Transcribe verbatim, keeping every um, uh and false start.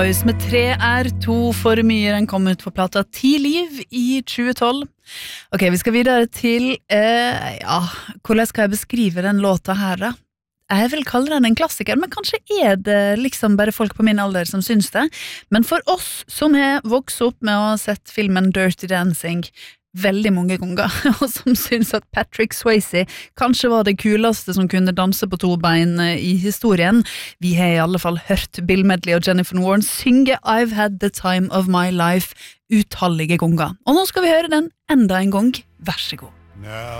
Boys med tre er to for mye. Den kom ut på plata Ti Liv i tjue tolv. Ok, vi skal videre til eh, ja, hvordan skal jeg beskrive den låta her da? Jeg vil kalle den en klassiker, men kanskje er det liksom bare folk på min alder som syns det. Men for oss som har vokst opp med å ha sett filmen Dirty Dancing veldig mange ganger, og som syns at Patrick Swayze kanskje var det kuleste som kunne danse på to bein i historien. Vi har i alle fall hørt Bill Medley og Jennifer Warren synge I've Had the Time of My Life utallige ganger. Og nå skal vi høre den enda en gang. Vær så god. Now